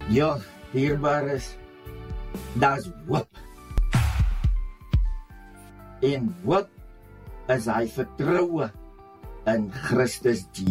Ja, dierbares, daar's hoop. En hoop is hy vertroue in Christus Jesus.